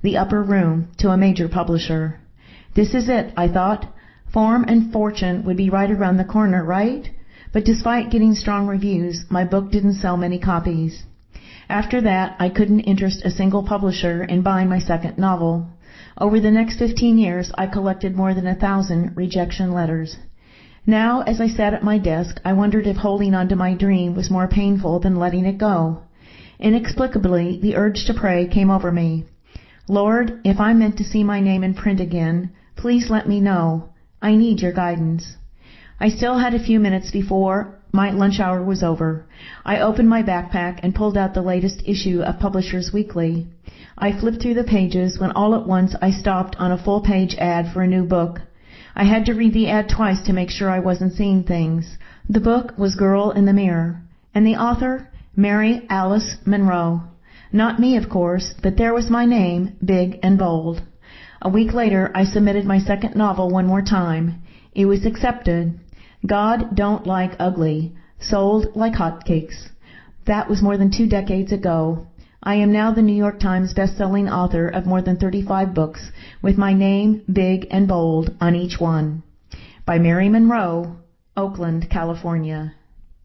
The Upper Room, to a major publisher. This is it, I thought. Form and fortune would be right around the corner, right? But despite getting strong reviews, my book didn't sell many copies. After that, I couldn't interest a single publisher in buying my second novel. Over the next 15 years, I collected more than 1,000 rejection letters. Now, as I sat at my desk, I wondered if holding on to my dream was more painful than letting it go. Inexplicably, the urge to pray came over me. Lord, if I'm meant to see my name in print again, please let me know. I need your guidance. I still had a few minutes before my lunch hour was over. I opened my backpack and pulled out the latest issue of Publishers Weekly. I flipped through the pages when all at once I stopped on a full-page ad for a new book. I had to read the ad twice to make sure I wasn't seeing things. The book was Girl in the Mirror, and the author, Mary Alice Monroe. Not me, of course, but there was my name, big and bold. A week later, I submitted my second novel one more time. It was accepted. God Don't Like Ugly, sold like hotcakes. That was more than 2 decades ago. I am now the New York Times best-selling author of more than 35 books, with my name, big and bold, on each one. By Mary Monroe, Oakland, California.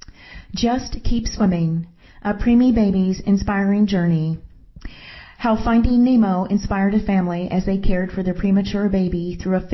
Just Keep Swimming, a preemie baby's inspiring journey. How Finding Nemo inspired a family as they cared for their premature baby through a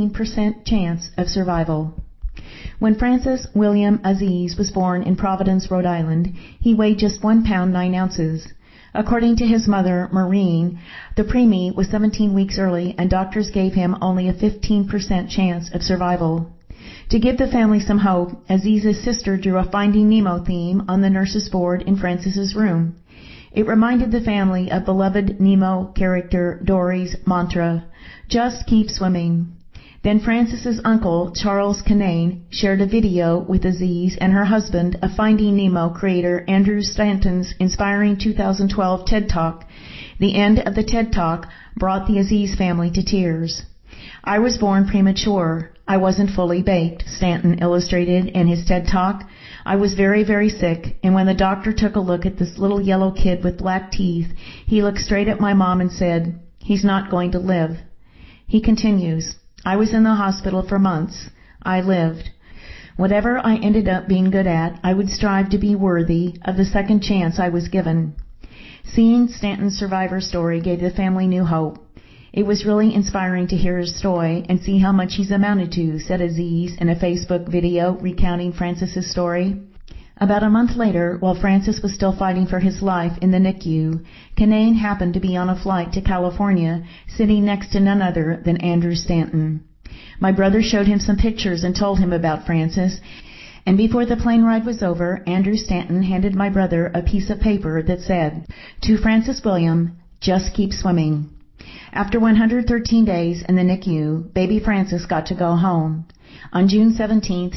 15% chance of survival. When Francis William Aziz was born in Providence, Rhode Island, he weighed just 1 pound 9 ounces. According to his mother, Maureen, the preemie was 17 weeks early and doctors gave him only a 15% chance of survival. To give the family some hope, Aziz's sister drew a Finding Nemo theme on the nurse's board in Francis's room. It reminded the family of beloved Nemo character Dory's mantra, "Just keep swimming." Then Francis's uncle, Charles Kinane, shared a video with Aziz and her husband of Finding Nemo creator Andrew Stanton's inspiring 2012 TED Talk. The end of the TED Talk brought the Aziz family to tears. "I was born premature. I wasn't fully baked," Stanton illustrated in his TED Talk. "I was very, very sick, and when the doctor took a look at this little yellow kid with black teeth, he looked straight at my mom and said, 'He's not going to live.'" He continues, "I was in the hospital for months. I lived. Whatever I ended up being good at, I would strive to be worthy of the second chance I was given." Seeing Stanton's survivor story gave the family new hope. "It was really inspiring to hear his story and see how much he's amounted to," said Aziz in a Facebook video recounting Francis's story. About a month later, while Francis was still fighting for his life in the NICU, Kinane happened to be on a flight to California, sitting next to none other than Andrew Stanton. My brother showed him some pictures and told him about Francis, and before the plane ride was over, Andrew Stanton handed my brother a piece of paper that said, "To Francis William, just keep swimming." After 113 days in the NICU, baby Francis got to go home. On June 17,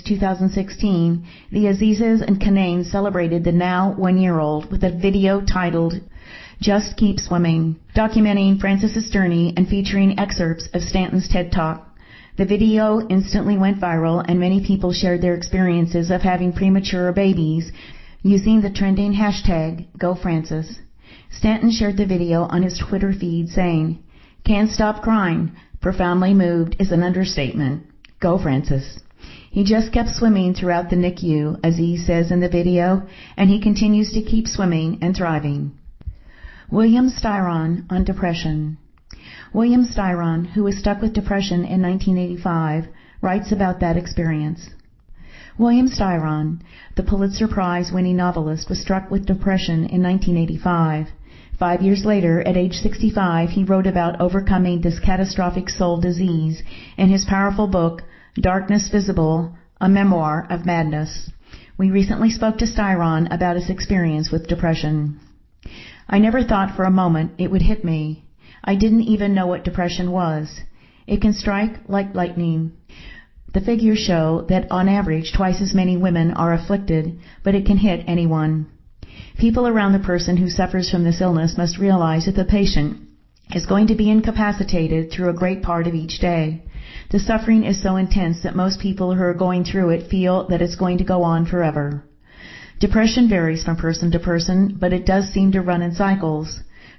2016, the Azizes and Kinanes celebrated the now 1-year-old with a video titled "Just Keep Swimming," documenting Francis's journey and featuring excerpts of Stanton's TED Talk. The video instantly went viral, and many people shared their experiences of having premature babies using the trending hashtag #GoFrancis. Stanton shared the video on his Twitter feed saying, "Can't stop crying. Profoundly moved is an understatement. Go Francis." He just kept swimming throughout the NICU, Aziz says in the video, and he continues to keep swimming and thriving. William Styron on depression. William Styron, who was stuck with depression in 1985, writes about that experience. William Styron, the Pulitzer Prize-winning novelist, was struck with depression in 1985. 5 years later, at age 65, he wrote about overcoming this catastrophic soul disease in his powerful book, Darkness Visible, A Memoir of Madness. We recently spoke to Styron about his experience with depression. "I never thought for a moment it would hit me. I didn't even know what depression was. It can strike like lightning. The figures show that on average twice as many women are afflicted, but it can hit anyone. People around the person who suffers from this illness must realize that the patient is going to be incapacitated through a great part of each day. The suffering is so intense that most people who are going through it feel that it's going to go on forever. Depression varies from person to person, but it does seem to run in cycles.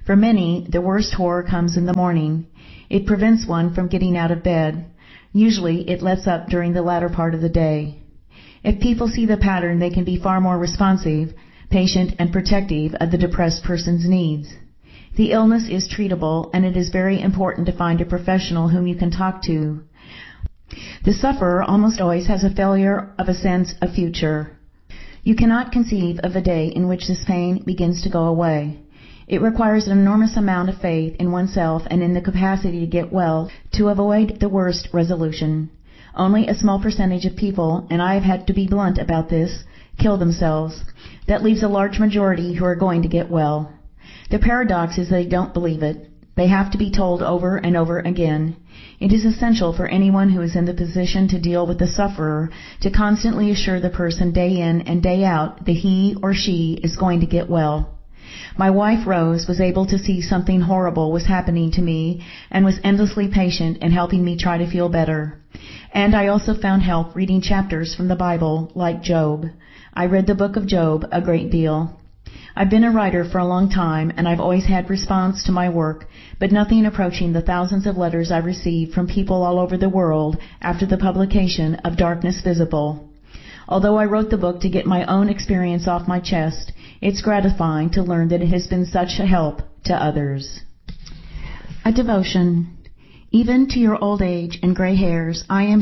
For many, the worst horror comes in the morning. It prevents one from getting out of bed. Usually, it lets up during the latter part of the day. If people see the pattern, they can be far more responsive, patient, and protective of the depressed person's needs. The illness is treatable, and it is very important to find a professional whom you can talk to. The sufferer almost always has a failure of a sense of future. You cannot conceive of a day in which this pain begins to go away. It requires an enormous amount of faith in oneself and in the capacity to get well to avoid the worst resolution. Only a small percentage of people, and I have had to be blunt about this, kill themselves. That leaves a large majority who are going to get well. The paradox is they don't believe it. They have to be told over and over again. It is essential for anyone who is in the position to deal with the sufferer to constantly assure the person day in and day out that he or she is going to get well. My wife, Rose, was able to see something horrible was happening to me and was endlessly patient in helping me try to feel better. And I also found help reading chapters from the Bible, like Job. I read the book of Job a great deal. I've been a writer for a long time, and I've always had response to my work, but nothing approaching the thousands of letters I received from people all over the world after the publication of Darkness Visible. Although I wrote the book to get my own experience off my chest, it's gratifying to learn that it has been such a help to others. A devotion. Even to your old age and gray hairs, I am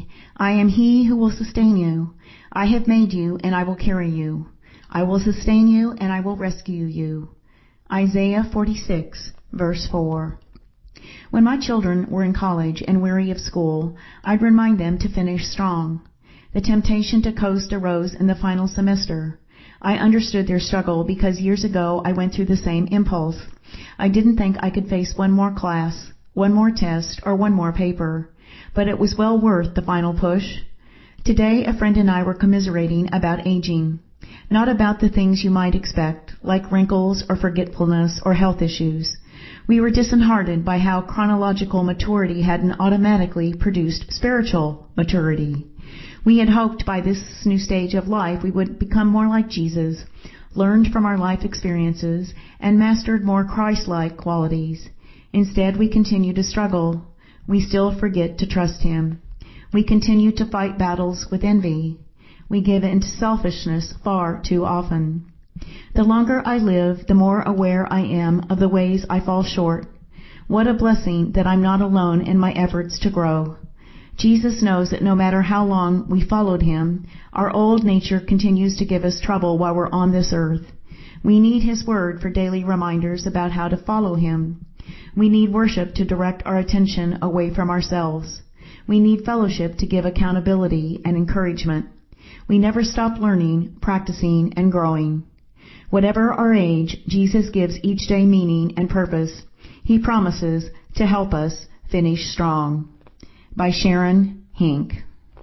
He who will sustain you. I have made you, and I will carry you. I will sustain you, and I will rescue you. Isaiah 46, verse 4. When my children were in college and weary of school, I'd remind them to finish strong. The temptation to coast arose in the final semester. I understood their struggle because years ago I went through the same impulse. I didn't think I could face one more class, one more test, or one more paper. But it was well worth the final push. Today a friend and I were commiserating about aging. Not about the things you might expect, like wrinkles or forgetfulness or health issues. We were disheartened by how chronological maturity hadn't automatically produced spiritual maturity. We had hoped by this new stage of life we would become more like Jesus, learned from our life experiences, and mastered more Christ-like qualities. Instead, we continue to struggle. We still forget to trust Him. We continue to fight battles with envy. We give in to selfishness far too often. The longer I live, the more aware I am of the ways I fall short. What a blessing that I'm not alone in my efforts to grow. Jesus knows that no matter how long we followed Him, our old nature continues to give us trouble while we're on this earth. We need His Word for daily reminders about how to follow Him. We need worship to direct our attention away from ourselves. We need fellowship to give accountability and encouragement. We never stop learning, practicing, and growing. Whatever our age, Jesus gives each day meaning and purpose. He promises to help us finish strong. By Sharon Hink.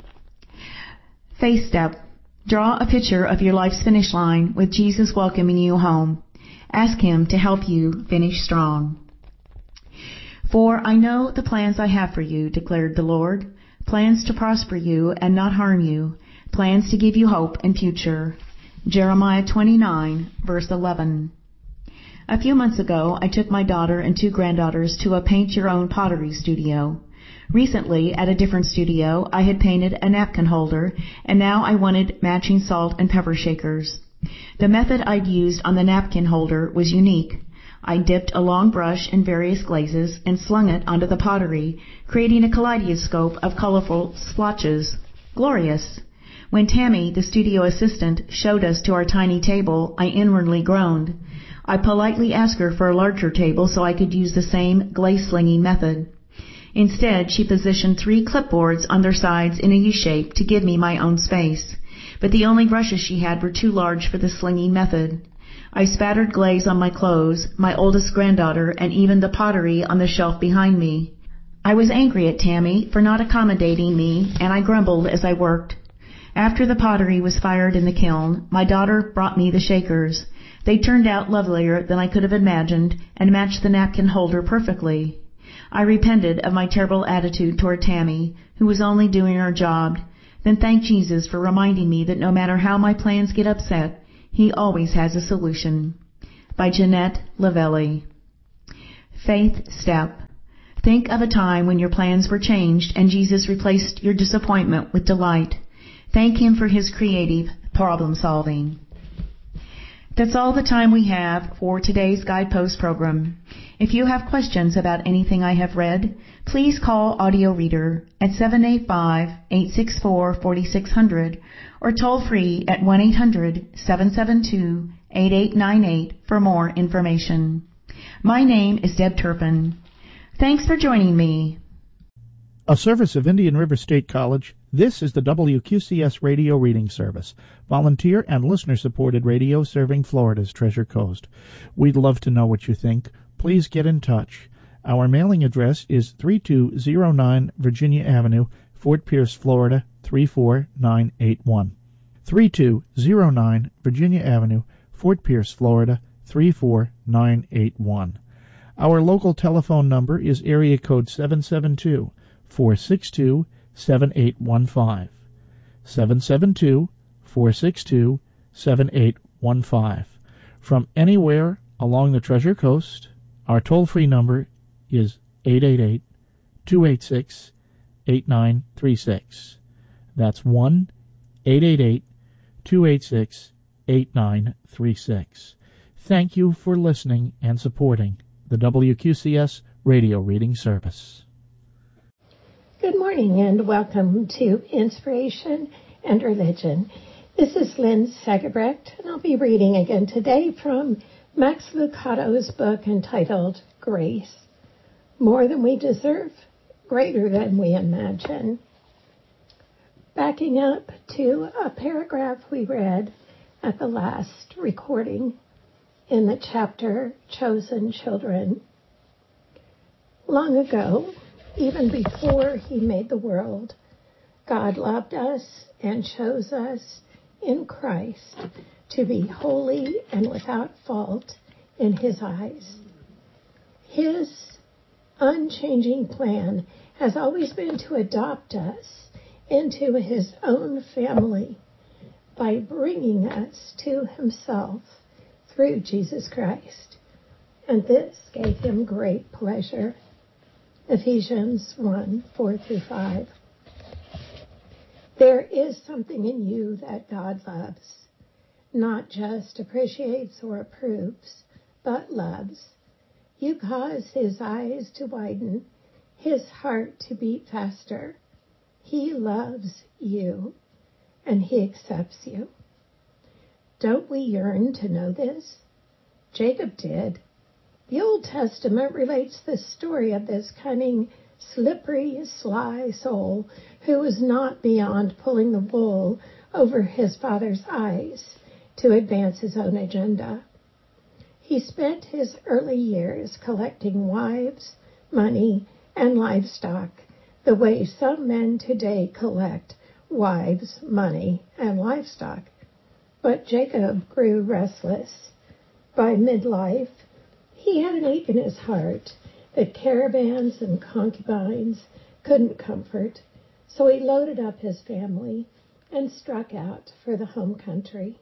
Faith step. Draw a picture of your life's finish line with Jesus welcoming you home. Ask Him to help you finish strong. For I know the plans I have for you, declared the Lord, plans to prosper you and not harm you, plans to give you hope and future. Jeremiah 29, verse 11. A few months ago, I took my daughter and 2 granddaughters to a paint-your-own pottery studio. Recently, at a different studio, I had painted a napkin holder, and now I wanted matching salt and pepper shakers. The method I'd used on the napkin holder was unique. I dipped a long brush in various glazes and slung it onto the pottery, creating a kaleidoscope of colorful splotches. Glorious! When Tammy, the studio assistant, showed us to our tiny table, I inwardly groaned. I politely asked her for a larger table so I could use the same glaze-slinging method. Instead, she positioned 3 clipboards on their sides in a U-shape to give me my own space. But the only brushes she had were too large for the slinging method. I spattered glaze on my clothes, my oldest granddaughter, and even the pottery on the shelf behind me. I was angry at Tammy for not accommodating me, and I grumbled as I worked. After the pottery was fired in the kiln, my daughter brought me the shakers. They turned out lovelier than I could have imagined and matched the napkin holder perfectly. I repented of my terrible attitude toward Tammy, who was only doing her job, then thanked Jesus for reminding me that no matter how my plans get upset, He always has a solution. By Jeanette Lavelli. Faith step. Think of a time when your plans were changed and Jesus replaced your disappointment with delight. Thank Him for His creative problem solving. That's all the time we have for today's Guidepost program. If you have questions about anything I have read, please call Audio Reader at 785-864-4600 or toll free at 1-800-772-8898 for more information. My name is Deb Turpin. Thanks for joining me. A service of Indian River State College, this is the WQCS Radio Reading Service, volunteer and listener-supported radio serving Florida's Treasure Coast. We'd love to know what you think. Please get in touch. Our mailing address is 3209 Virginia Avenue, Fort Pierce, Florida, 34981. 3209 Virginia Avenue, Fort Pierce, Florida, 34981. Our local telephone number is area code 772-462-7815. 772-462-7815. From anywhere along the Treasure Coast, our toll-free number is 888-286-8936. That's 1-888-286-8936. Thank you for listening and supporting the WQCS Radio Reading Service. Good morning and welcome to Inspiration and Religion. This is Lynn Segebrecht, and I'll be reading again today from Max Lucado's book entitled Grace. More than we deserve, greater than we imagine. Backing up to a paragraph we read at the last recording in the chapter Chosen Children. Long ago, even before He made the world, God loved us and chose us in Christ to be holy and without fault in His eyes. His unchanging plan has always been to adopt us into His own family by bringing us to Himself through Jesus Christ, and this gave Him great pleasure. Ephesians 1:4-5. There is something in you that God loves, not just appreciates or approves, but loves. You cause His eyes to widen, His heart to beat faster. He loves you, and He accepts you. Don't we yearn to know this? Jacob did. The Old Testament relates the story of this cunning, slippery, sly soul who was not beyond pulling the wool over his father's eyes to advance his own agenda. He spent his early years collecting wives, money, and livestock the way some men today collect wives, money, and livestock. But Jacob grew restless. By midlife, he had an ache in his heart that caravans and concubines couldn't comfort, so he loaded up his family and struck out for the home country.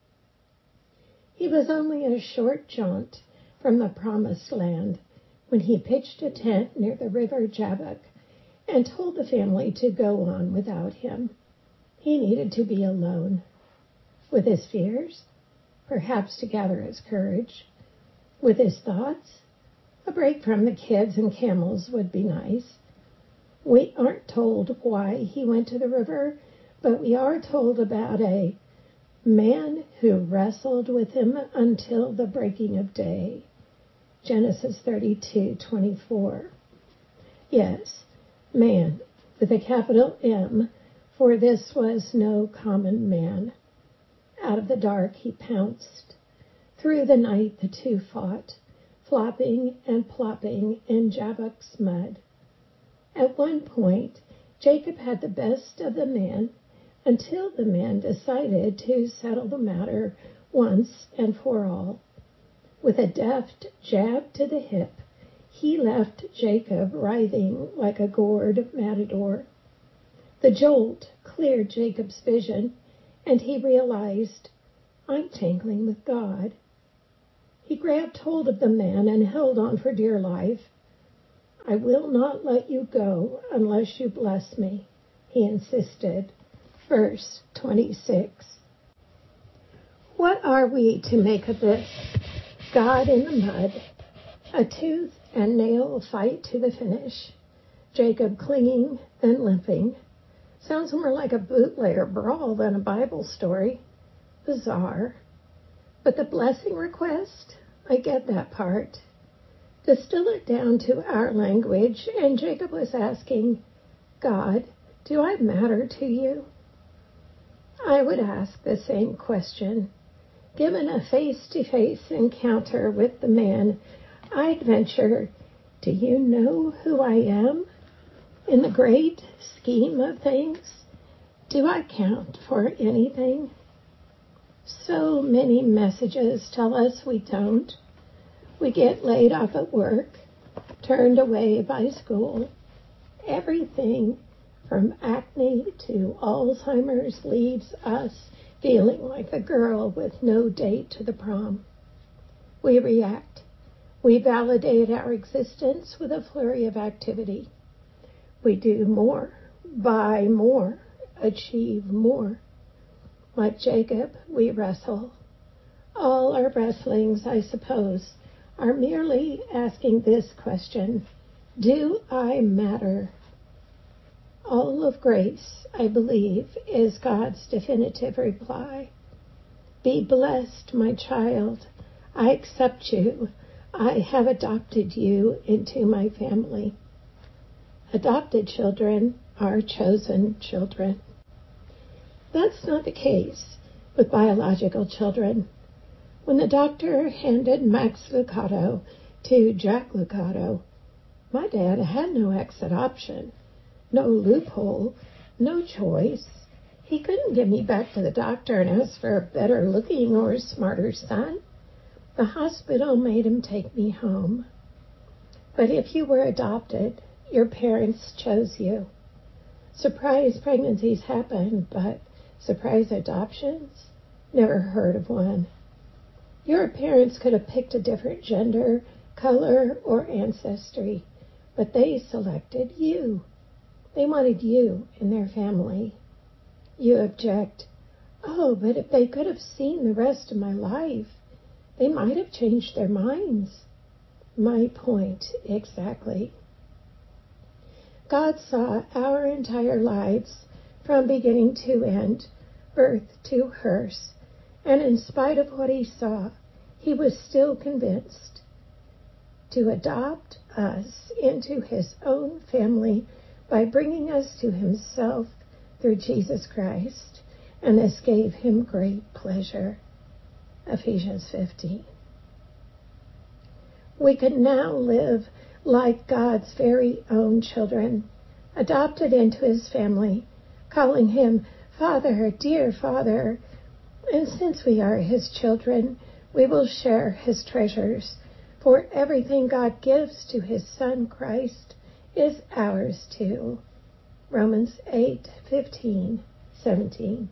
He was only a short jaunt from the promised land when he pitched a tent near the river Jabbok and told the family to go on without him. He needed to be alone with his fears, perhaps to gather his courage, with his thoughts. A break from the kids and camels would be nice. We aren't told why he went to the river, but we are told about a man who wrestled with him until the breaking of day. Genesis 32:24. Yes, man, with a capital M, for this was no common man. Out of the dark he pounced. Through the night the two fought, flopping and plopping in Jabbok's mud. At one point, Jacob had the best of the man until the man decided to settle the matter once and for all. With a deft jab to the hip, he left Jacob writhing like a gored matador. The jolt cleared Jacob's vision, and he realized, I'm tangling with God. He grabbed hold of the man and held on for dear life. "I will not let you go unless you bless me," he insisted. Verse 26. What are we to make of this? God in the mud, a tooth and nail fight to the finish. Jacob clinging, then limping. Sounds more like a bootlegger brawl than a Bible story. Bizarre. But the blessing request, I get that part. Distill it down to our language, and Jacob was asking, God, do I matter to you? I would ask the same question. Given a face-to-face encounter with the man, I'd venture, do you know who I am? In the great scheme of things, do I count for anything? So many messages tell us we don't. We get laid off at work, turned away by school. Everything from acne to Alzheimer's leaves us feeling like the girl with no date to the prom. We react. We validate our existence with a flurry of activity. We do more, buy more, achieve more. Like Jacob, we wrestle. All our wrestlings, I suppose, are merely asking this question, do I matter? All of grace, I believe, is God's definitive reply. Be blessed, my child. I accept you. I have adopted you into my family. Adopted children are chosen children. That's not the case with biological children. When the doctor handed Max Lucado to Jack Lucado, my dad had no exit option, no loophole, no choice. He couldn't give me back to the doctor and ask for a better looking or smarter son. The hospital made him take me home. But if you were adopted, your parents chose you. Surprise pregnancies happen, but surprise adoptions? Never heard of one. Your parents could have picked a different gender, color, or ancestry, but they selected you. They wanted you in their family. You object, oh, but if they could have seen the rest of my life, they might have changed their minds. My point exactly. God saw our entire lives from beginning to end, birth to hearse, and in spite of what he saw, he was still convinced to adopt us into his own family by bringing us to himself through Jesus Christ, and this gave him great pleasure. Ephesians 15. We can now live like God's very own children, adopted into his family, calling him Father, dear Father. And since we are his children, we will share his treasures, for everything God gives to his Son Christ is ours too. Romans 8:15-17.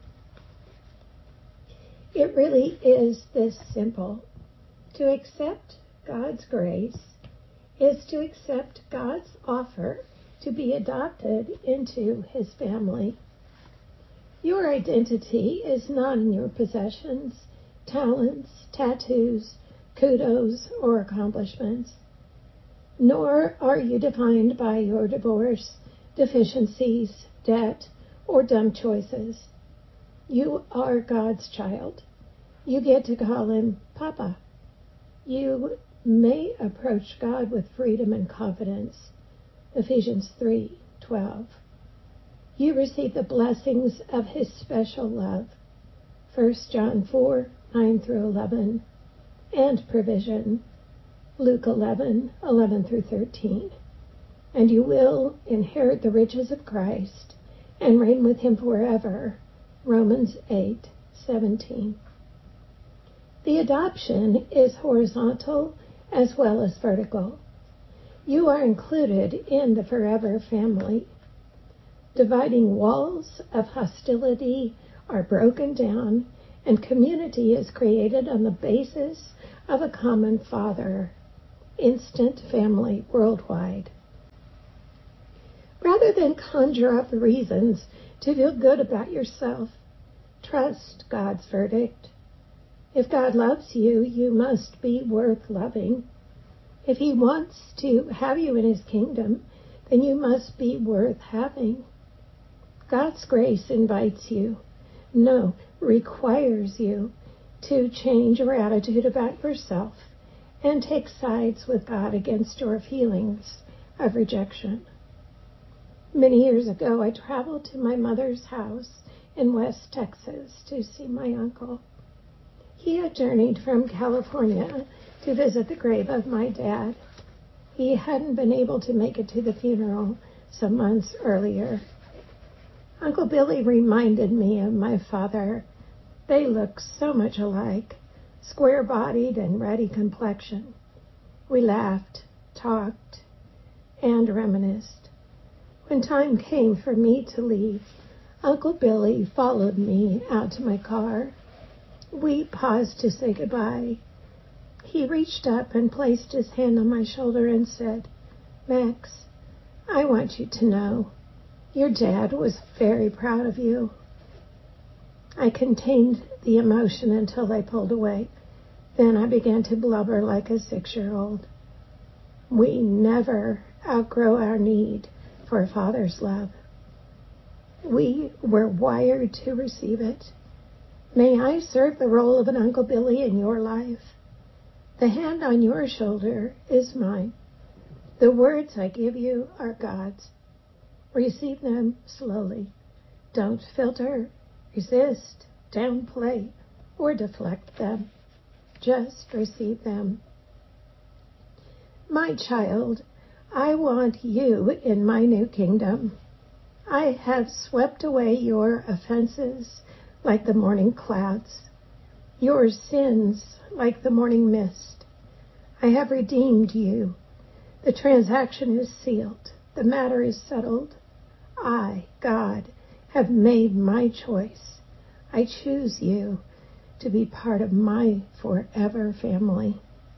It really is this simple. To accept God's grace is to accept God's offer to be adopted into his family. Your identity is not in your possessions, talents, tattoos, kudos, or accomplishments. Nor are you defined by your divorce, deficiencies, debt, or dumb choices. You are God's child. You get to call him Papa. You may approach God with freedom and confidence. Ephesians 3:12. You receive the blessings of his special love. 1 John 4:9-11. And provision. Luke 11:11-13. And you will inherit the riches of Christ and reign with him forever. Romans 8:17. The adoption is horizontal as well as vertical. You are included in the forever family. Dividing walls of hostility are broken down and community is created on the basis of a common Father. Instant family worldwide. Rather than conjure up reasons to feel good about yourself, trust God's verdict. If God loves you, you must be worth loving. If He wants to have you in His kingdom, then you must be worth having. God's grace invites you, no, requires you to change your attitude about yourself and take sides with God against your feelings of rejection. Many years ago, I traveled to my mother's house in West Texas to see my uncle. He had journeyed from California to visit the grave of my dad. He hadn't been able to make it to the funeral some months earlier. Uncle Billy reminded me of my father. They looked so much alike, square-bodied and ruddy complexion. We laughed, talked, and reminisced. When time came for me to leave, Uncle Billy followed me out to my car. We paused to say goodbye. He reached up and placed his hand on my shoulder and said, "Max, I want you to know, your dad was very proud of you." I contained the emotion until they pulled away. Then I began to blubber like a 6-year-old. We never outgrow our need for a father's love. We were wired to receive it. May I serve the role of an Uncle Billy in your life? The hand on your shoulder is mine. The words I give you are God's. Receive them slowly. Don't filter, resist, downplay, or deflect them. Just receive them. My child, I want you in my new kingdom. I have swept away your offenses like the morning clouds, your sins like the morning mist. I have redeemed you. The transaction is sealed. The matter is settled. I, God, have made my choice. I choose you to be part of my forever family.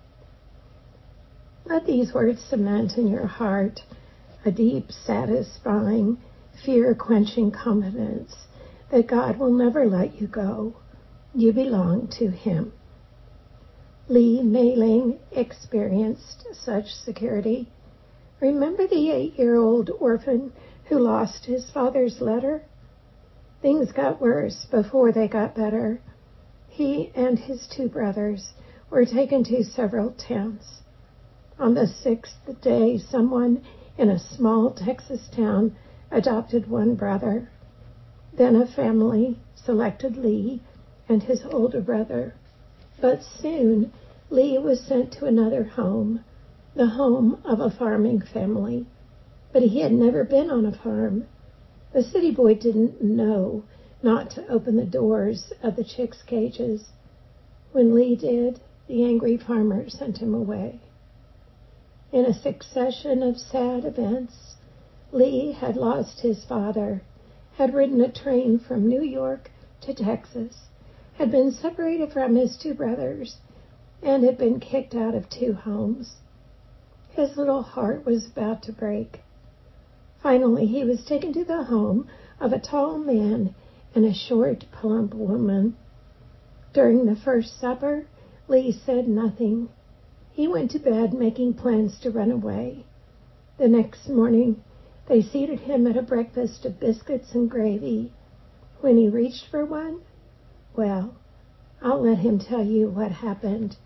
Let these words cement in your heart a deep, satisfying, fear-quenching confidence that God will never let you go. You belong to Him. Lee Nailing experienced such security. Remember the 8-year-old orphan who lost his father's letter? Things got worse before they got better. He and his 2 brothers were taken to several towns. On the 6th day, someone in a small Texas town adopted one brother. Then a family selected Lee and his older brother. But soon, Lee was sent to another home, the home of a farming family. But he had never been on a farm. The city boy didn't know not to open the doors of the chicks' cages. When Lee did, the angry farmer sent him away. In a succession of sad events, Lee had lost his father, had ridden a train from New York to Texas, had been separated from his 2 brothers, and had been kicked out of 2 homes. His little heart was about to break. Finally, he was taken to the home of a tall man and a short, plump woman. During the first supper, Lee said nothing. He went to bed making plans to run away. The next morning, they seated him at a breakfast of biscuits and gravy. When he reached for one, well, I'll let him tell you what happened.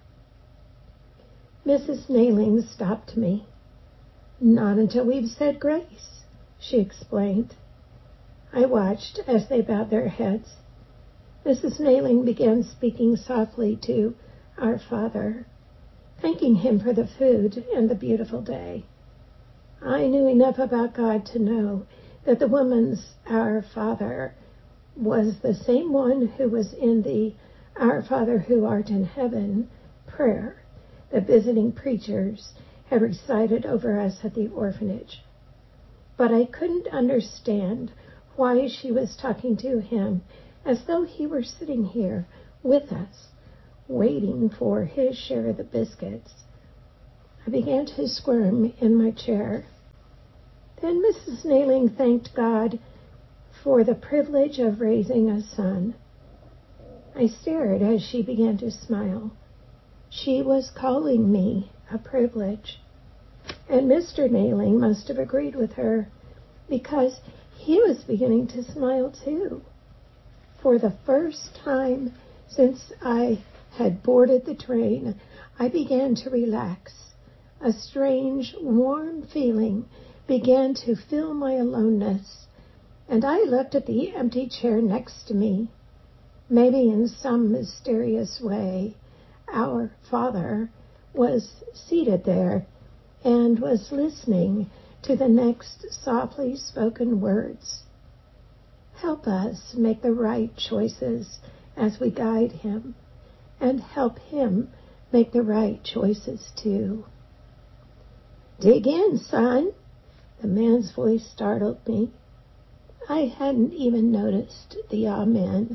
Mrs. Nailing stopped me. "Not until we've said grace," she explained. I watched as they bowed their heads. Mrs. Nailing began speaking softly to our Father, thanking Him for the food and the beautiful day. I knew enough about God to know that the woman's Our Father was the same one who was in the Our Father who art in heaven prayer that visiting preachers had recited over us at the orphanage. But I couldn't understand why she was talking to Him as though he were sitting here with us, waiting for his share of the biscuits. I began to squirm in my chair. Then Mrs. Nailing thanked God for the privilege of raising a son. I stared as she began to smile. She was calling me a privilege. And Mr. Nailing must have agreed with her, because he was beginning to smile too. For the first time since I had boarded the train, I began to relax. A strange, warm feeling began to fill my aloneness, and I looked at the empty chair next to me. Maybe in some mysterious way, our Father was seated there and was listening to the next softly spoken words. Help us make the right choices as we guide him, and help him make the right choices too. Dig in, son. The man's voice startled me. I hadn't even noticed the amen.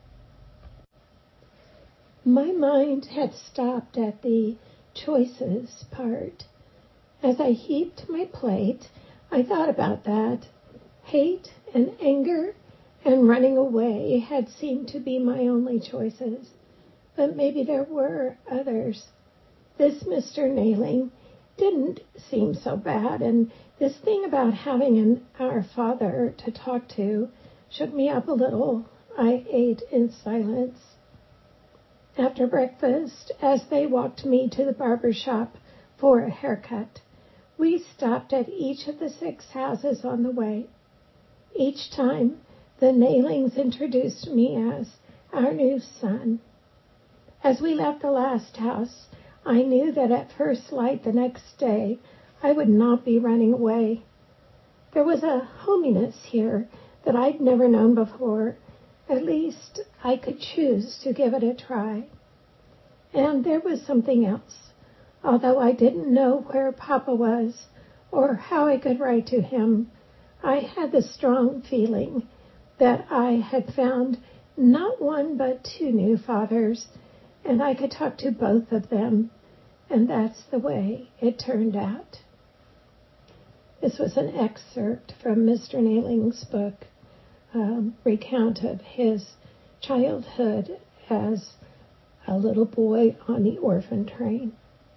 My mind had stopped at the choices part. As I heaped my plate, I thought about that. Hate and anger and running away had seemed to be my only choices, but maybe there were others. This Mr. Nailing didn't seem so bad, and this thing about having an Our Father to talk to shook me up a little. I ate in silence. After breakfast, as they walked me to the barber shop for a haircut, we stopped at each of the 6 houses on the way. Each time, the Nailings introduced me as our new son. As we left the last house, I knew that at first light the next day, I would not be running away. There was a hominess here that I'd never known before. At least I could choose to give it a try. And there was something else. Although I didn't know where Papa was or how I could write to him, I had the strong feeling that I had found not one but 2 new fathers, and I could talk to both of them, and that's the way it turned out. This was an excerpt from Mr. Nailing's book, recount of his childhood as a little boy on the orphan train.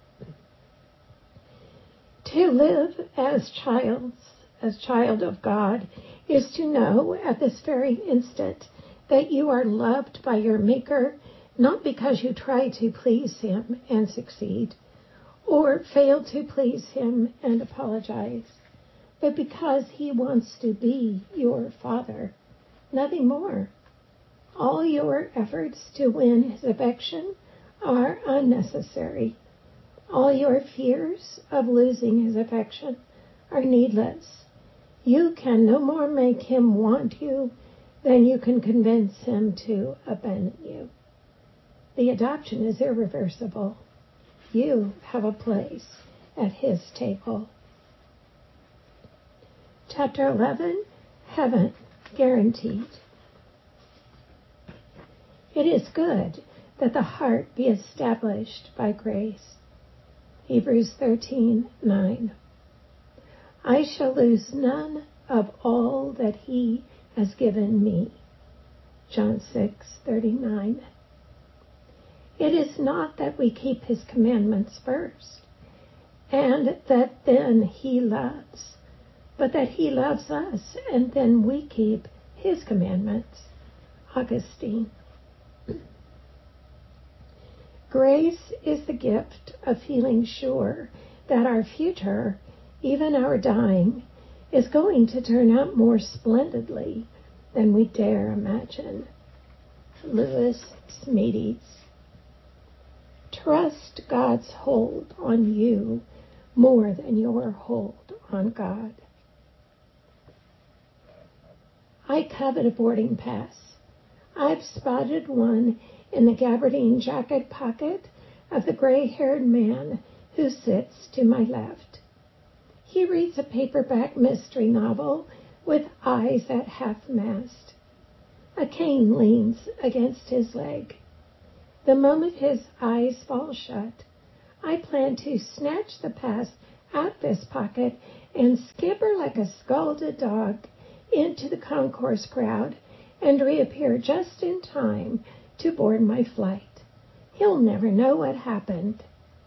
To live as child of God, is to know at this very instant that you are loved by your Maker, not because you try to please him and succeed, or fail to please him and apologize, but because he wants to be your Father, nothing more. All your efforts to win his affection are unnecessary. All your fears of losing his affection are needless. You can no more make him want you than you can convince him to abandon you. The adoption is irreversible. You have a place at his table. Chapter 11, Heaven Guaranteed. It is good that the heart be established by grace. Hebrews 13:9. I shall lose none of all that he has given me. John 6:39. It is not that we keep his commandments first, and that then he loves, but that he loves us, and then we keep his commandments. Augustine. Grace is the gift of feeling sure that our future, even our dying, is going to turn out more splendidly than we dare imagine. Lewis Smedes. Trust God's hold on you more than your hold on God. I covet a boarding pass. I've spotted one in the gabardine jacket pocket of the gray-haired man who sits to my left. He reads a paperback mystery novel with eyes at half-mast. A cane leans against his leg. The moment his eyes fall shut, I plan to snatch the pass out of his pocket and scamper like a scalded dog into the concourse crowd and reappear just in time to board my flight. He'll never know what happened.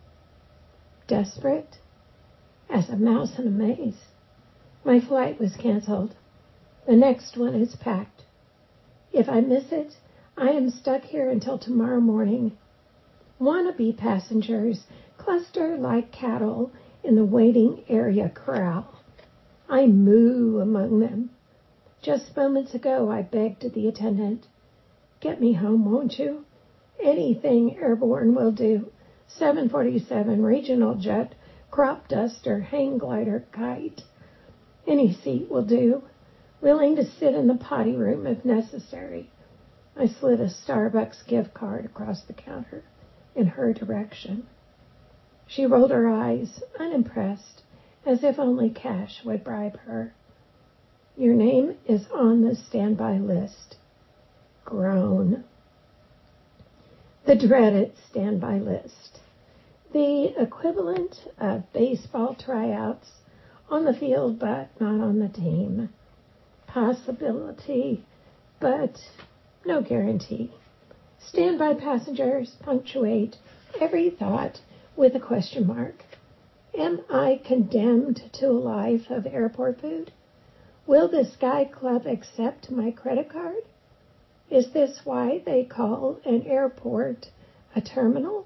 Desperate as a mouse in a maze, my flight was canceled. The next one is packed. If I miss it, I am stuck here until tomorrow morning. Wannabe passengers cluster like cattle in the waiting area corral. I moo among them. Just moments ago, I begged the attendant, "Get me home, won't you? Anything airborne will do. 747, regional jet, crop duster, hang glider, kite. Any seat will do. Willing to sit in the potty room if necessary." I slid a Starbucks gift card across the counter in her direction. She rolled her eyes, unimpressed, as if only cash would bribe her. "Your name is on the standby list." Groan. The dreaded standby list. The equivalent of baseball tryouts on the field but not on the team. Possibility, but no guarantee. Standby passengers punctuate every thought with a question mark. Am I condemned to a life of airport food? Will the Sky Club accept my credit card? Is this why they call an airport a terminal?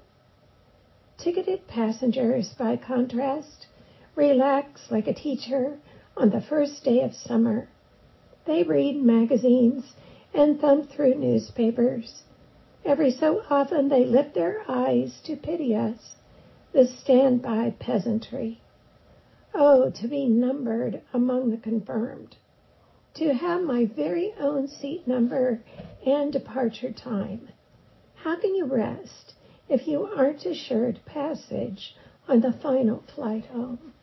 Ticketed passengers, by contrast, relax like a teacher on the first day of summer. They read magazines and thumb through newspapers. Every so often they lift their eyes to pity us, the standby peasantry. Oh, to be numbered among the confirmed. To have my very own seat number and departure time. How can you rest if you aren't assured passage on the final flight home?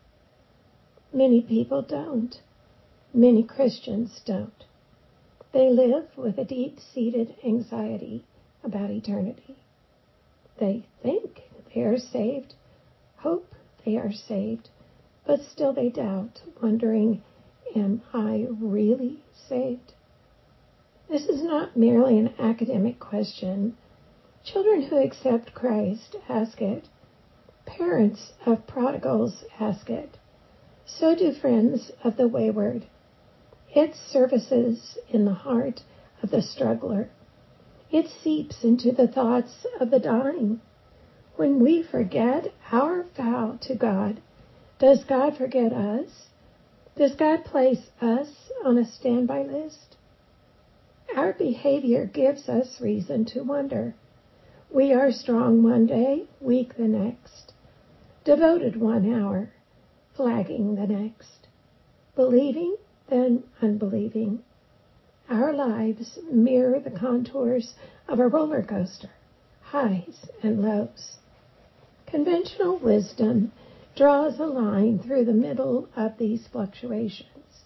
Many people don't. Many Christians don't. They live with a deep-seated anxiety about eternity. They think they are saved, hope they are saved, but still they doubt, wondering, am I really saved? This is not merely an academic question. Children who accept Christ ask it. Parents of prodigals ask it. So do friends of the wayward. It surfaces in the heart of the struggler. It seeps into the thoughts of the dying. When we forget our vow to God, does God forget us? Does God place us on a standby list? Our behavior gives us reason to wonder. We are strong one day, weak the next, devoted 1 hour, flagging the next, believing, then unbelieving. Our lives mirror the contours of a roller coaster, highs and lows. Conventional wisdom draws a line through the middle of these fluctuations.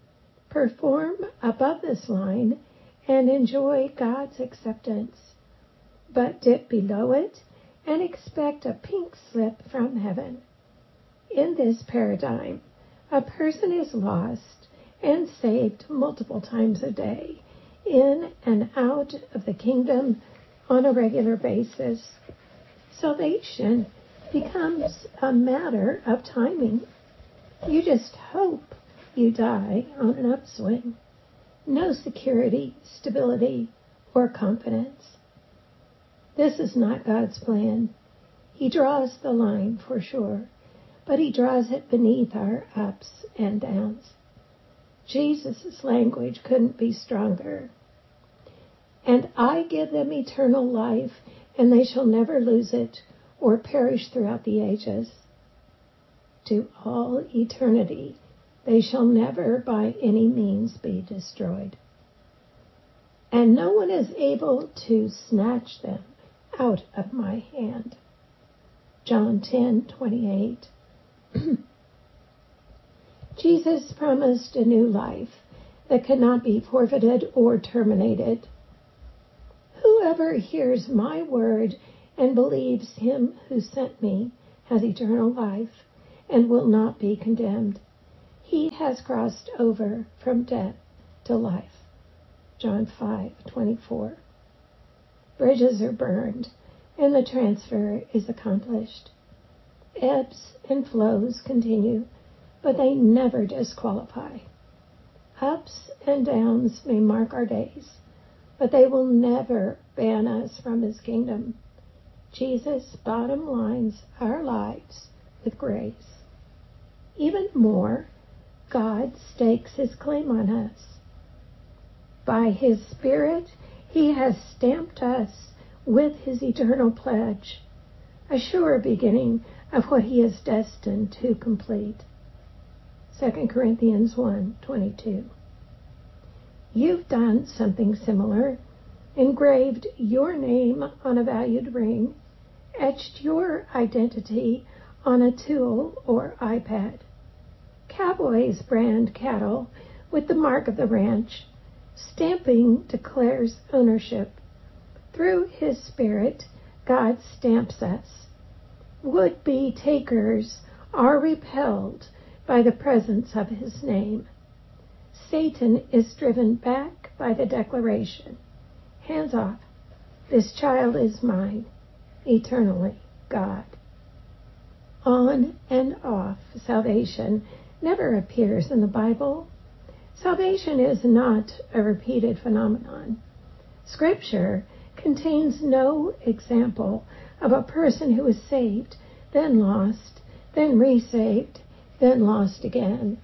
Perform above this line and enjoy God's acceptance, but dip below it and expect a pink slip from heaven. In this paradigm, a person is lost and saved multiple times a day, in and out of the kingdom on a regular basis. Salvation becomes a matter of timing. You just hope you die on an upswing. No security, stability, or confidence. This is not God's plan. He draws the line for sure, but he draws it beneath our ups and downs. Jesus' language couldn't be stronger. And I give them eternal life, and they shall never lose it or perish throughout the ages. To all eternity, they shall never by any means be destroyed. And no one is able to snatch them out of my hand. John 10:28. Jesus promised a new life that cannot be forfeited or terminated. Whoever hears my word and believes him who sent me has eternal life and will not be condemned. He has crossed over from death to life. John 5:24. Bridges are burned and the transfer is accomplished. Ebbs and flows continue, but they never disqualify. Ups and downs may mark our days, but they will never ban us from his kingdom. Jesus bottom lines our lives with grace. Even more, God stakes his claim on us. By his Spirit, he has stamped us with his eternal pledge, a sure beginning of what he is destined to complete. 2 Corinthians 1:22. You've done something similar, engraved your name on a valued ring, etched your identity on a tool or iPad. Cowboys brand cattle with the mark of the ranch. Stamping declares ownership. Through his Spirit, God stamps us. Would-be takers are repelled by the presence of his name. Satan is driven back by the declaration, hands off, this child is mine, eternally God. On and off salvation never appears in the Bible. Salvation is not a repeated phenomenon. Scripture contains no example of a person who was saved, then lost, then resaved, then lost again.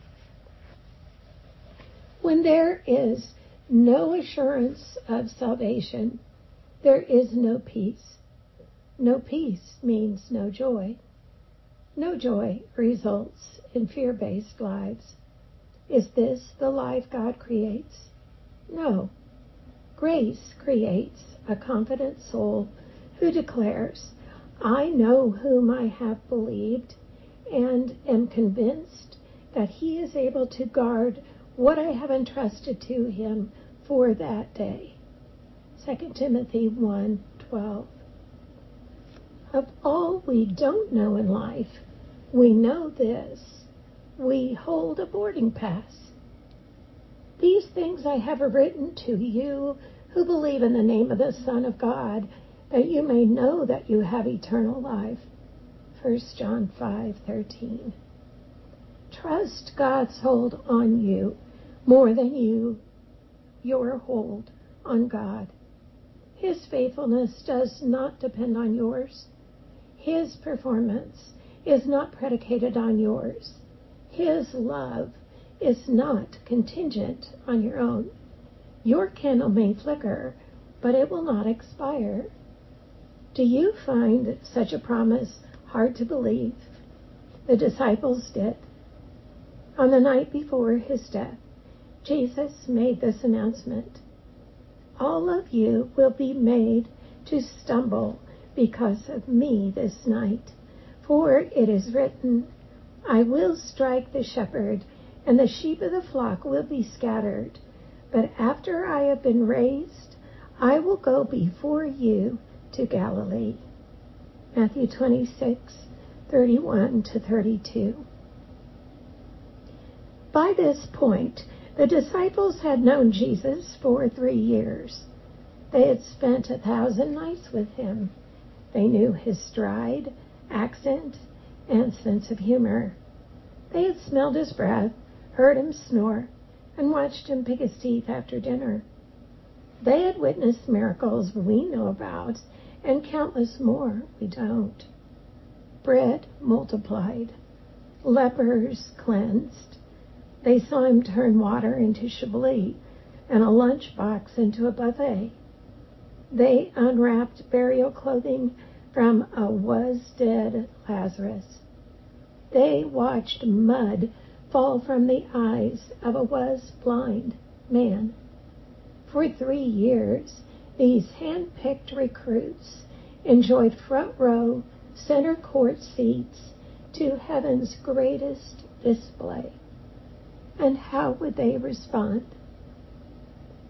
When there is no assurance of salvation, there is no peace. No peace means no joy. No joy results in fear-based lives. Is this the life God creates? No. Grace creates a confident soul who declares, I know whom I have believed and am convinced that he is able to guard what I have entrusted to him for that day. 2 Timothy 1:12. Of all we don't know in life, we know this. We hold a boarding pass. These things I have written to you who believe in the name of the Son of God, that you may know that you have eternal life. 1 John 5:13. Trust God's hold on you more than your hold on God. His faithfulness does not depend on yours. His performance is not predicated on yours. His love is not contingent on your own. Your candle may flicker, but it will not expire. Do you find such a promise hard to believe? The disciples did. On the night before his death, Jesus made this announcement. All of you will be made to stumble because of me this night, for it is written, I will strike the shepherd, and the sheep of the flock will be scattered. But after I have been raised, I will go before you to Galilee. Matthew 26:31-32. By this point, the disciples had known Jesus for 3 years. They had spent 1,000 nights with him. They knew his stride, accent, and sense of humor. They had smelled his breath, heard him snore, and watched him pick his teeth after dinner. They had witnessed miracles we know about, and countless more we don't. Bread multiplied, lepers cleansed. They saw him turn water into chablis and a lunchbox into a buffet. They unwrapped burial clothing from a was-dead Lazarus. They watched mud fall from the eyes of a was-blind man. For 3 years, these hand-picked recruits enjoyed front row, center court seats to heaven's greatest display. And how would they respond?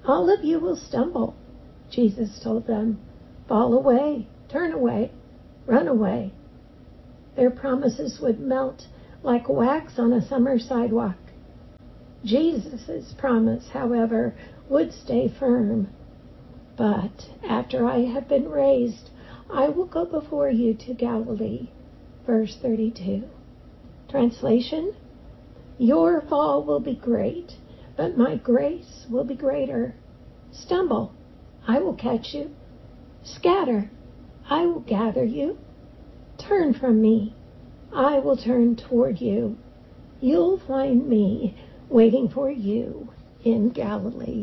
All of you will stumble, Jesus told them. Fall away, turn away, run away. Their promises would melt like wax on a summer sidewalk. Jesus' promise, however, would stay firm. But after I have been raised, I will go before you to Galilee. Verse 32. Translation: Your fall will be great, but my grace will be greater. Stumble, I will catch you. Scatter, I will gather you. Turn from me, I will turn toward you. You'll find me waiting for you in Galilee.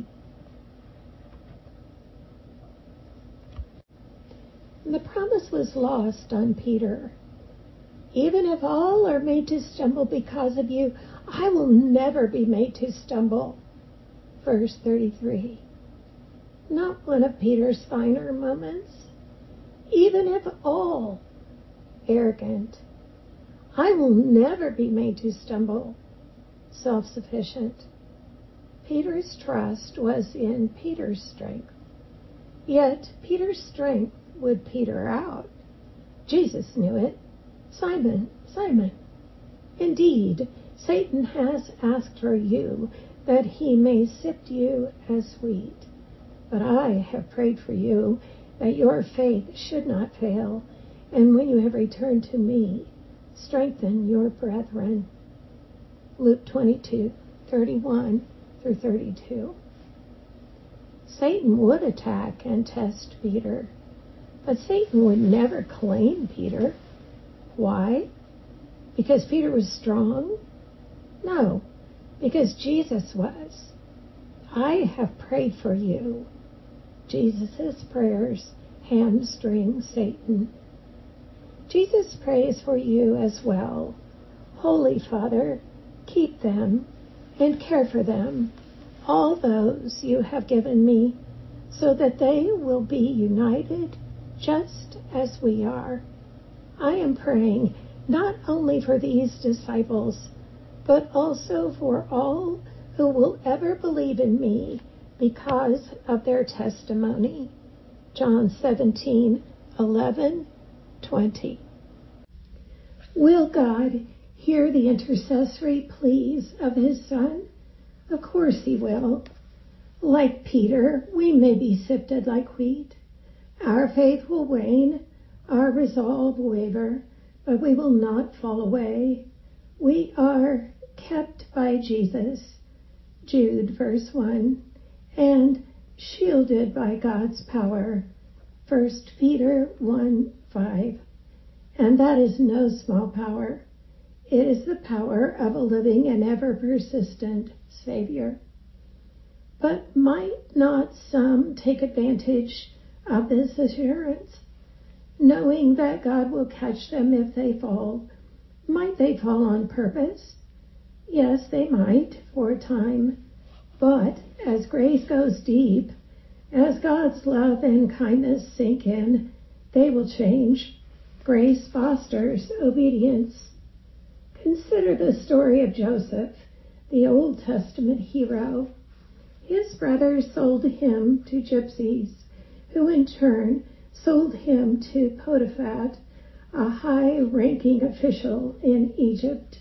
The promise was lost on Peter. Even if all are made to stumble because of you, I will never be made to stumble. Verse 33. Not one of Peter's finer moments. Even if all arrogant, I will never be made to stumble. Self-sufficient. Peter's trust was in Peter's strength. Yet Peter's strength would peter out. Jesus knew it. Simon, Simon, indeed, Satan has asked for you that he may sift you as wheat. But I have prayed for you that your faith should not fail, and when you have returned to me, strengthen your brethren. Luke 22:31 through 32. Satan would attack and test Peter, but Satan would never claim Peter. Why? Because Peter was strong? No, because Jesus was. I have prayed for you. Jesus' prayers hamstring Satan. Jesus prays for you as well. Holy Father, keep them and care for them, all those you have given me, so that they will be united just as we are. I am praying not only for these disciples, but also for all who will ever believe in me because of their testimony. John 17:11-20. Will God hear the intercessory pleas of his Son? Of course he will. Like Peter, we may be sifted like wheat. Our faith will wane, our resolve waver, but we will not fall away. We are kept by Jesus, Jude verse 1, and shielded by God's power, 1 Peter 1:5. And that is no small power. It is the power of a living and ever-persistent Savior. But might not some take advantage of this assurance, knowing that God will catch them if they fall? Might they fall on purpose? Yes, they might, for a time. But as grace goes deep, as God's love and kindness sink in, they will change. Grace fosters obedience. Consider the story of Joseph, the Old Testament hero. His brothers sold him to gypsies, who in turn sold him to Potiphar, a high-ranking official in Egypt.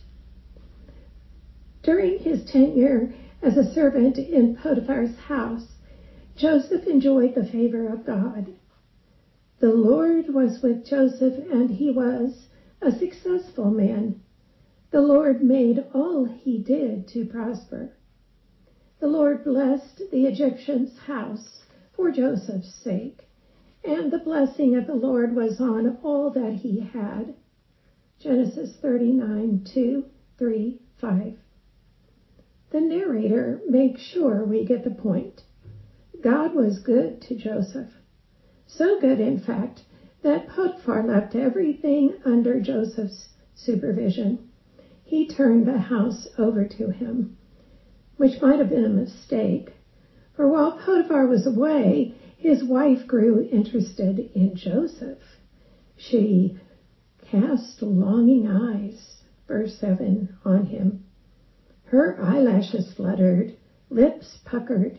During his tenure as a servant in Potiphar's house, Joseph enjoyed the favor of God. The Lord was with Joseph, and he was a successful man. The Lord made all he did to prosper. The Lord blessed the Egyptian's house for Joseph's sake, and the blessing of the Lord was on all that he had. Genesis 39:2, 3, 5. The narrator makes sure we get the point. God was good to Joseph. So good, in fact, that Potiphar left everything under Joseph's supervision. He turned the house over to him, which might have been a mistake, for while Potiphar was away, his wife grew interested in Joseph. She cast longing eyes, verse 7, on him. Her eyelashes fluttered, lips puckered.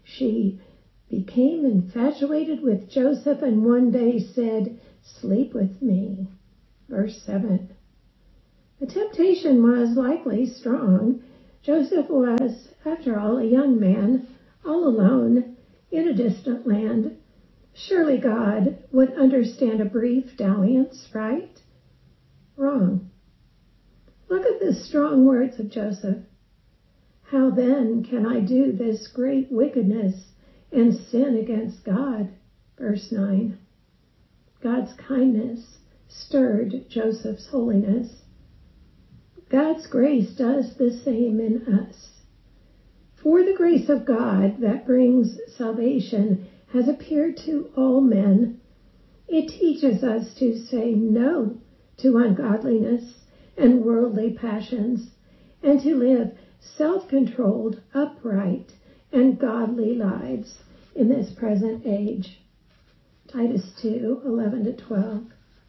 She became infatuated with Joseph and one day said, "Sleep with me." Verse 7. The temptation was likely strong. Joseph was, after all, a young man, all alone, in a distant land. Surely God would understand a brief dalliance, right? Wrong. Look at the strong words of Joseph. How then can I do this great wickedness and sin against God? Verse 9. God's kindness stirred Joseph's holiness. God's grace does the same in us. For the grace of God that brings salvation has appeared to all men. It teaches us to say no to ungodliness and worldly passions, and to live self-controlled, upright, and godly lives in this present age. Titus 2:11-12.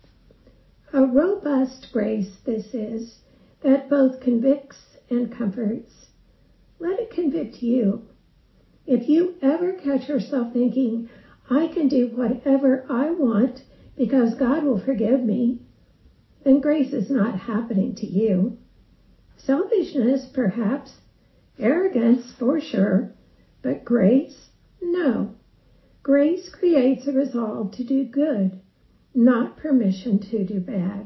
A robust grace this is, that both convicts and comforts. Let it convict you. If you ever catch yourself thinking, I can do whatever I want because God will forgive me, then grace is not happening to you. Selfishness, perhaps. Arrogance, for sure. But grace? No. Grace creates a resolve to do good, not permission to do bad.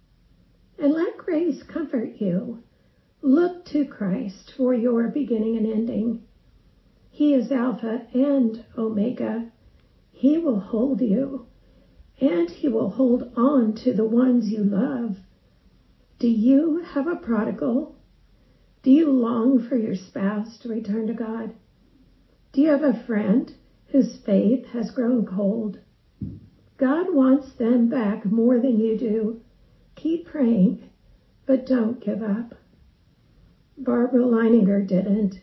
And let grace comfort you. Look to Christ for your beginning and ending. He is Alpha and Omega. He will hold you, and He will hold on to the ones you love. Do you have a prodigal? Do you long for your spouse to return to God? Do you have a friend whose faith has grown cold? God wants them back more than you do. Keep praying, but don't give up. Barbara Leininger didn't.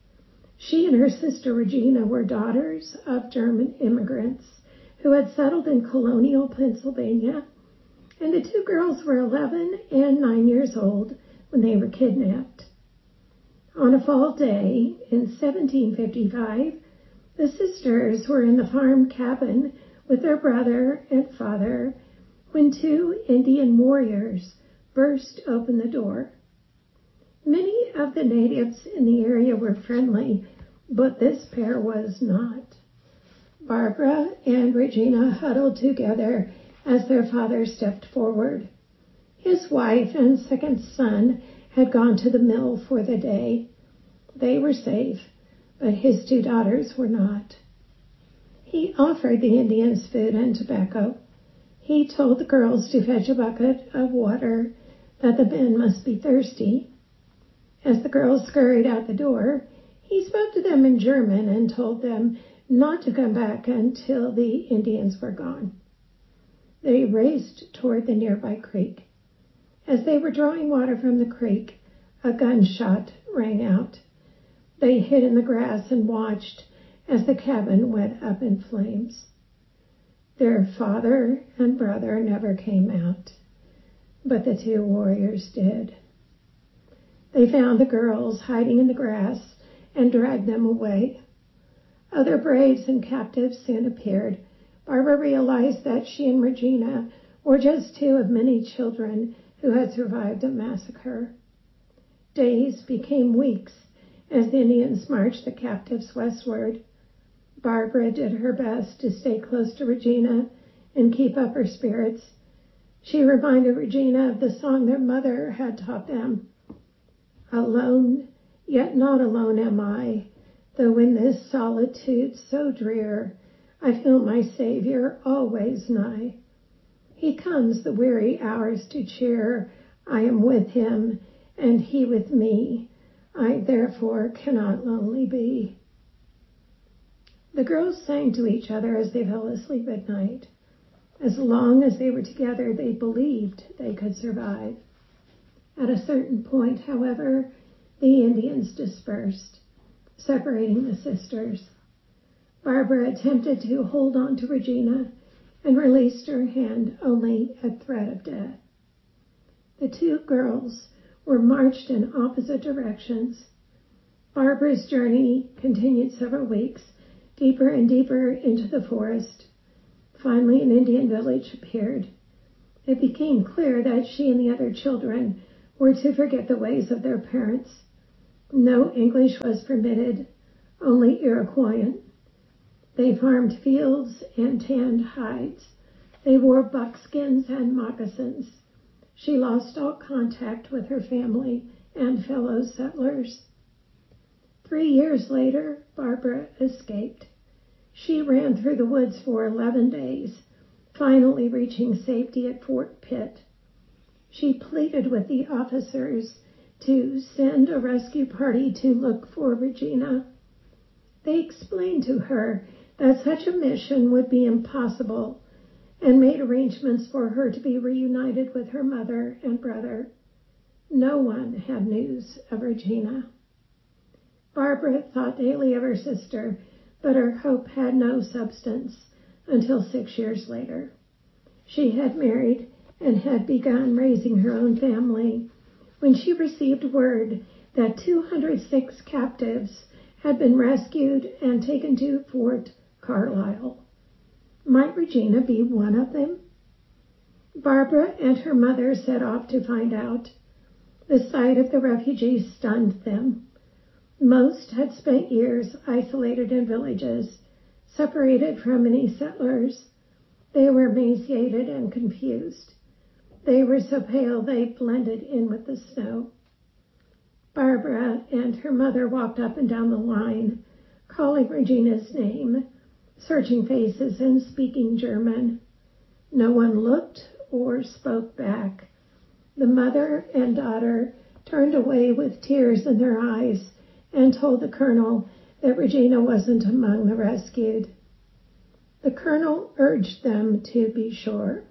She and her sister Regina were daughters of German immigrants who had settled in colonial Pennsylvania, and the two girls were 11 and 9 years old when they were kidnapped. On a fall day in 1755, the sisters were in the farm cabin with their brother and father when two Indian warriors burst open the door. Many of the natives in the area were friendly, but this pair was not. Barbara and Regina huddled together as their father stepped forward. His wife and second son had gone to the mill for the day. They were safe, but his two daughters were not. He offered the Indians food and tobacco. He told the girls to fetch a bucket of water, that the men must be thirsty. As the girls scurried out the door, he spoke to them in German and told them not to come back until the Indians were gone. They raced toward the nearby creek. As they were drawing water from the creek, a gunshot rang out. They hid in the grass and watched as the cabin went up in flames. Their father and brother never came out, but the two warriors did. They found the girls hiding in the grass and dragged them away. Other braves and captives soon appeared. Barbara realized that she and Regina were just two of many children who had survived a massacre. Days became weeks as the Indians marched the captives westward. Barbara did her best to stay close to Regina and keep up her spirits. She reminded Regina of the song their mother had taught them. Alone, yet not alone am I, though in this solitude so drear, I feel my Savior always nigh. He comes the weary hours to cheer. I am with Him, and He with me. I therefore cannot lonely be. The girls sang to each other as they fell asleep at night. As long as they were together, they believed they could survive. At a certain point, however, the Indians dispersed, separating the sisters. Barbara attempted to hold on to Regina and released her hand only at threat of death. The two girls were marched in opposite directions. Barbara's journey continued several weeks Deeper and deeper into the forest, finally an Indian village appeared. It became clear that she and the other children were to forget the ways of their parents. No English was permitted, only Iroquoian. They farmed fields and tanned hides. They wore buckskins and moccasins. She lost all contact with her family and fellow settlers. 3 years later, Barbara escaped. She ran through the woods for 11 days, finally reaching safety at Fort Pitt. She pleaded with the officers to send a rescue party to look for Regina. They explained to her that such a mission would be impossible and made arrangements for her to be reunited with her mother and brother. No one had news of Regina. Barbara thought daily of her sister, but her hope had no substance until 6 years later. She had married and had begun raising her own family when she received word that 206 captives had been rescued and taken to Fort Carlisle. Might Regina be one of them? Barbara and her mother set off to find out. The sight of the refugees stunned them. Most had spent years isolated in villages, separated from any settlers. They were emaciated and confused. They were so pale they blended in with the snow. Barbara and her mother walked up and down the line, calling Regina's name, searching faces and speaking German. No one looked or spoke back. The mother and daughter turned away with tears in their eyes and told the colonel that Regina wasn't among the rescued. The colonel urged them to be sure.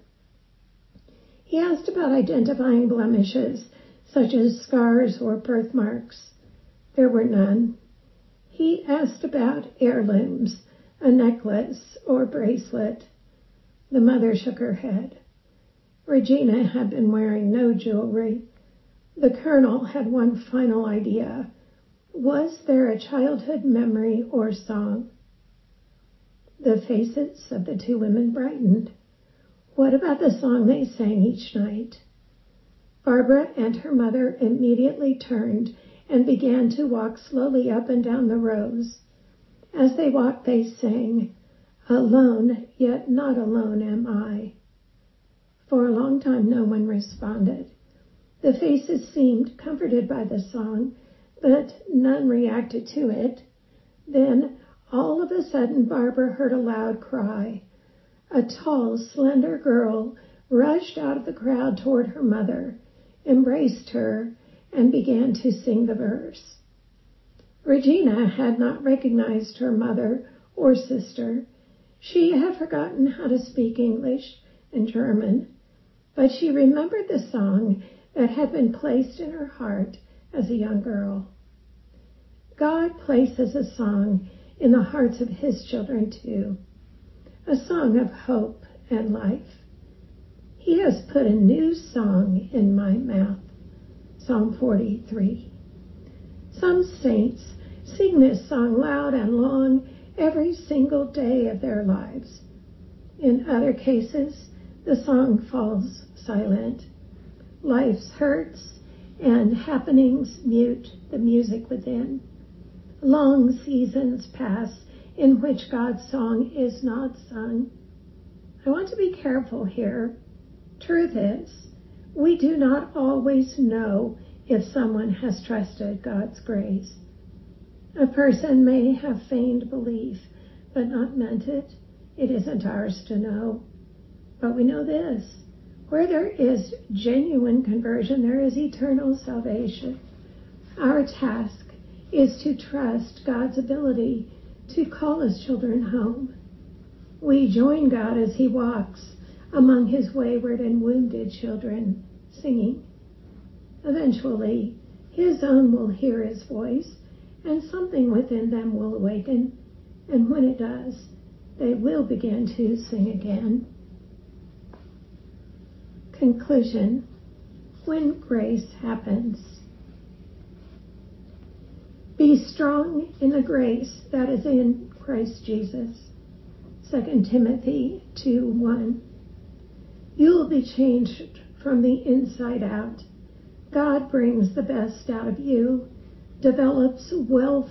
He asked about identifying blemishes, such as scars or birthmarks. There were none. He asked about heirlooms, a necklace or bracelet. The mother shook her head. Regina had been wearing no jewelry. The colonel had one final idea. Was there a childhood memory or song? The faces of the two women brightened. What about the song they sang each night? Barbara and her mother immediately turned and began to walk slowly up and down the rows. As they walked, they sang, "Alone, yet not alone am I." For a long time, no one responded. The faces seemed comforted by the song, but none reacted to it. Then, all of a sudden, Barbara heard a loud cry. A tall, slender girl rushed out of the crowd toward her mother, embraced her, and began to sing the verse. Regina had not recognized her mother or sister. She had forgotten how to speak English and German, but she remembered the song that had been placed in her heart as a young girl. God places a song in the hearts of His children too, a song of hope and life. He has put a new song in my mouth. Psalm 43. Some saints sing this song loud and long every single day of their lives. In other cases, the song falls silent. Life's hurts and happenings mute the music within. Long seasons pass in which God's song is not sung. I want to be careful here. Truth is, we do not always know if someone has trusted God's grace. A person may have feigned belief, but not meant it. It isn't ours to know. But we know this: where there is genuine conversion, there is eternal salvation. Our task is to trust God's ability to call His children home. We join God as He walks among His wayward and wounded children, singing. Eventually, His own will hear His voice, and something within them will awaken, and when it does, they will begin to sing again. Conclusion: when grace happens. Be strong in the grace that is in Christ Jesus. 2 Timothy 2:1. You will be changed from the inside out. God brings the best out of you, develops well